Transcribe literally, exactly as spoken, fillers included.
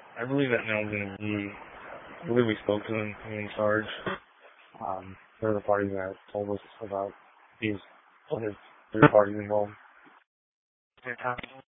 I believe that Melvin, he, I believe we spoke to him in charge. Um, they're the party that told us about these other three parties involved.